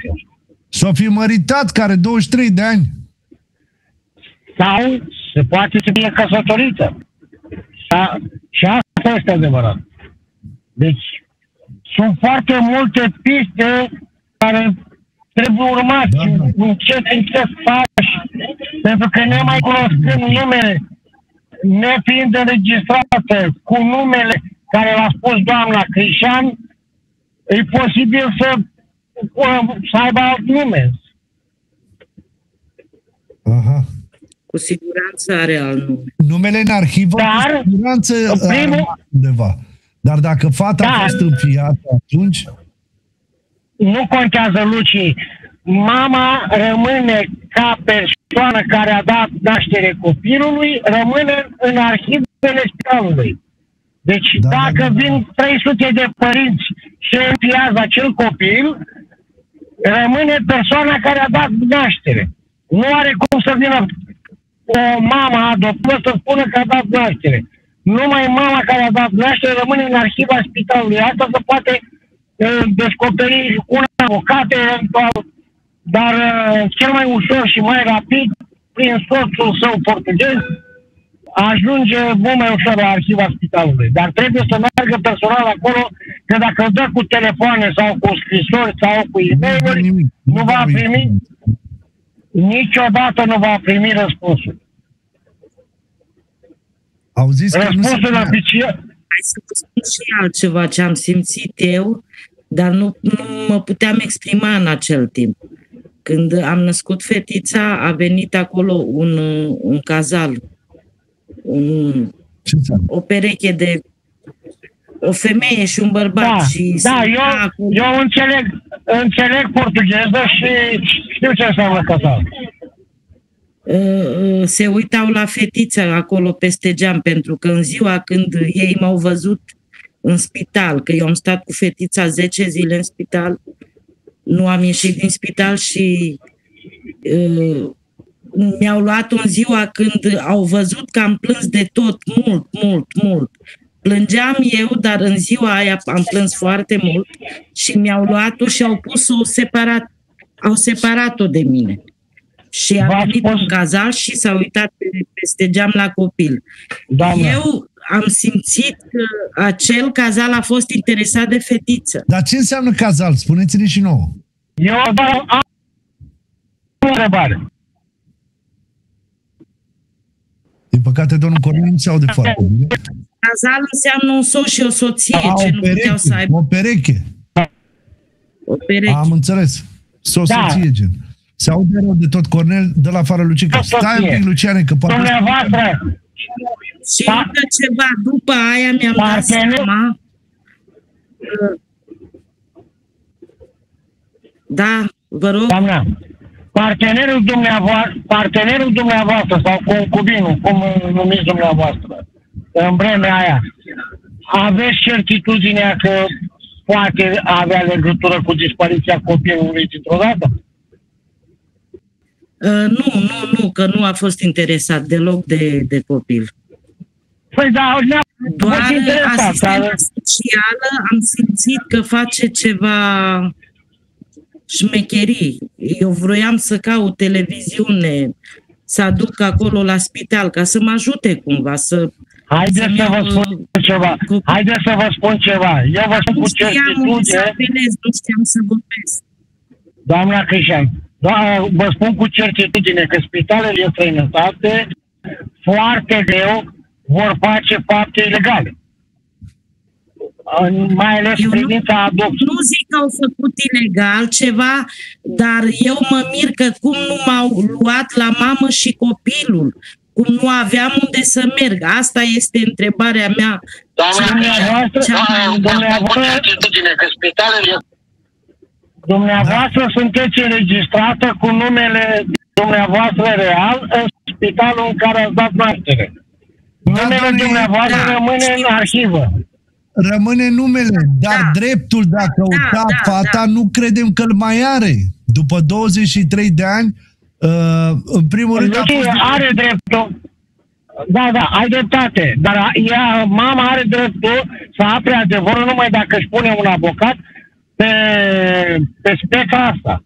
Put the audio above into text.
S-o fi măritat, care 23 de ani. Sau se poate să fie căsătorită. Și asta este adevărat. Deci, sunt foarte multe piste care trebuie urmate încet faci, pentru că nemai cunoscând numele, nefiind înregistrată cu numele care l-a spus doamna Crișan, e posibil să aibă alt nume. Aha. Cu siguranță are alt nume. Numele în arhivă, Dar, cu siguranță primul, undeva. Dar dacă fata a fost înfiată atunci... Nu contează, Luci. Mama rămâne ca persoană care a dat naștere copilului, rămâne în arhivele spitalului. Deci dacă vin 300 de părinți și înfiază acel copil, rămâne persoana care a dat naștere. Nu are cum să vină o mamă adoptată să spună că a dat naștere. Numai mama care a dat naștere rămâne în arhiva spitalului. Asta se poate descoperi cu un avocat eventual, dar cel mai ușor și mai rapid, prin soțul său portughez, ajunge mult mai ușor la arhiva spitalului. Dar trebuie să meargă personal acolo, că dacă dă cu telefoane sau cu scrisori sau cu e-mail-uri, nu va primi, niciodată nu va primi răspunsul. Auziți că răspunsul oficial. Hai să vă spun și altceva ce am simțit eu, dar nu mă puteam exprima în acel timp. Când am născut fetița, a venit acolo un cazal, o pereche de o femeie și un bărbat. Eu înțeleg portugheză și știu ce înseamnă cazal. Se uitau la fetiță acolo peste geam, pentru că în ziua când ei m-au văzut în spital, că eu am stat cu fetița 10 zile în spital, nu am ieșit din spital și mi-au luat-o în ziua când au văzut că am plâns de tot, mult. Plângeam eu, dar în ziua aia am plâns foarte mult și mi-au luat-o și au pus-o separat, au separat-o de mine. Și a venit un cazal și s-a uitat peste geam la copil. Doamne. Eu am simțit că acel cazal a fost interesat de fetiță. Dar ce înseamnă cazal? Spuneți-ne și nouă. Eu am o întrebare. Din păcate, domnul Cornel nu se aude foarte bine. Cazal înseamnă un soț și o soție, ce nu puteau să aibă. O pereche. O pereche. Am înțeles. Soție, gen. Se aude rău de tot, Cornel, de la afară, Lucica. Stai un pic, Luciane, că poate... Dumneavoastră! Și încă ceva, după aia mi-am dat seama... Da, vă rog. Doamna, partenerul dumneavoastră sau concubinul, cum numiți dumneavoastră, în vremea aia, aveți certitudinea că poate avea legătură cu dispariția copilului dintr-o dată? Nu, că nu a fost interesat deloc de copil. Păi da, doar asistența socială am simțit că face ceva șmecherii. Eu vroiam să caut televiziune, să aduc acolo la spital, ca să mă ajute cumva, să... Haideți să vă spun ceva. Eu vă spun cu certitudine... Nu știam să vorbesc. Doamna Crișan, vă spun cu certitudine că spitalele în străinătate foarte greu vor face fapte ilegale. Mai ales privința adopției. Nu zic că au făcut ilegal ceva, dar eu mă mir că cum nu m-au luat la mamă și copilul, cum nu aveam unde să merg. Asta este întrebarea mea. Dumneavoastră sunteți înregistrată cu numele dumneavoastră real în spitalul în care ați dat naștere. Numele dumneavoastră rămâne în arhivă. Rămâne numele, dar dreptul de a căuta fata nu credem că îl mai are. După 23 de ani, în primul rând... Are dreptul. Da, ai dreptate. Dar mama are dreptul să afle adevărul numai dacă își pune un avocat pe speța asta.